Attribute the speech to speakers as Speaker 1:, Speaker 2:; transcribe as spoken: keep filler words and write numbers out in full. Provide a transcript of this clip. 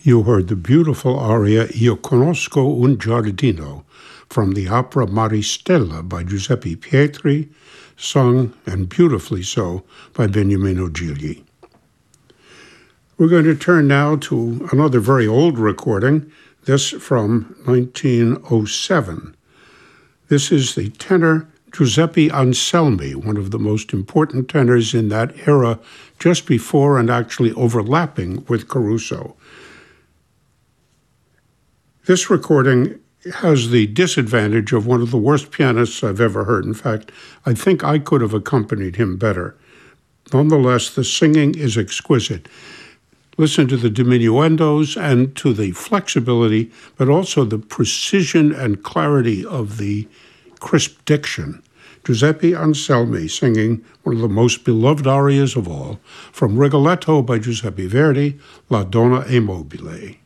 Speaker 1: You heard the beautiful aria Io conosco un giardino from the opera Maristella by Giuseppe Pietri, sung, and beautifully so, by Beniamino Gigli. We're going to turn now to another very old recording, this from nineteen oh seven. This is the tenor Giuseppe Anselmi, one of the most important tenors in that era, just before and actually overlapping with Caruso. This recording has the disadvantage of one of the worst pianists I've ever heard. In fact, I think I could have accompanied him better. Nonetheless, the singing is exquisite. Listen to the diminuendos and to the flexibility, but also the precision and clarity of the crisp diction. Giuseppe Anselmi singing one of the most beloved arias of all, from Rigoletto by Giuseppe Verdi, La Donna è mobile.